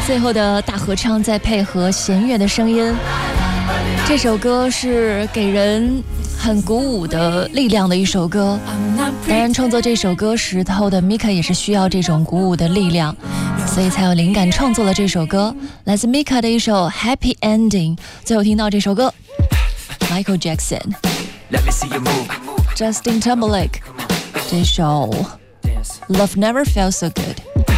最后的大合唱再配合弦乐的声音，这首歌是给人很鼓舞的力量的一首歌。当然创作这首歌时候的 Mika 也是需要这种鼓舞的力量，所以才有灵感创作了这首歌，来自 Mika 的一首 Happy Ending。 最后听到这首歌 Michael Jackson Justin Timberlake 这首 Love Never Felt So Good。